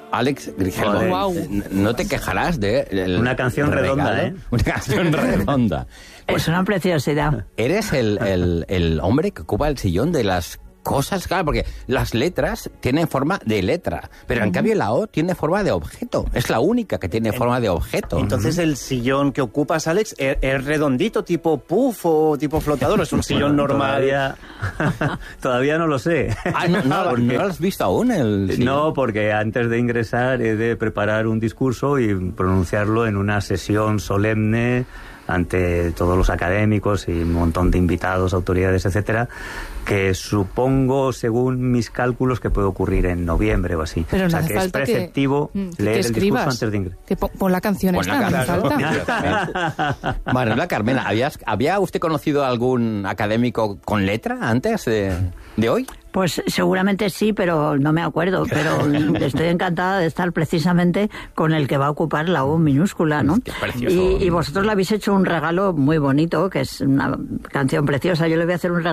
Alex Grijalvo, Wow. no te quejarás de... Una canción redonda, ¿eh? Una canción redonda. Es una preciosidad. Eres el hombre que ocupa el sillón de las cosas, claro, porque las letras tienen forma de letra, pero en cambio la O tiene forma de objeto. Es la única que tiene forma de objeto. Entonces, ¿el sillón que ocupas, Alex, es redondito, tipo puff o tipo flotador? ¿O es un sillón normal? Todavía no lo sé. Ah, no lo has visto aún el sillón. No, porque antes de ingresar he de preparar un discurso y pronunciarlo en una sesión solemne ante todos los académicos y un montón de invitados, autoridades, etcétera, que supongo, según mis cálculos, que puede ocurrir en noviembre o así. Pero o sea, no hace que falta es preceptivo leer el discurso antes de ingresar. Que pon la canción Pon esta, la no hace canción. falta. Manuela Carmena, ¿había usted conocido algún académico con letra antes de hoy? Pues seguramente sí, pero no me acuerdo. Pero estoy encantada de estar precisamente con el que va a ocupar la O minúscula, ¿no? Qué precioso. Y vosotros le habéis hecho un regalo muy bonito, que es una canción preciosa. Yo le voy a hacer un regalo